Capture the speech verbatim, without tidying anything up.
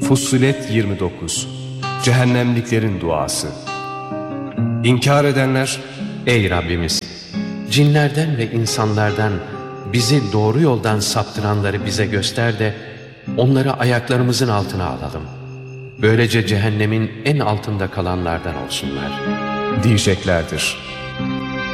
Fussilet yirmi dokuz. Cehennemliklerin duası. İnkar edenler, ey Rabbimiz! Cinlerden ve insanlardan bizi doğru yoldan saptıranları bize göster de onları ayaklarımızın altına alalım. Böylece cehennemin en altında kalanlardan olsunlar diyeceklerdir.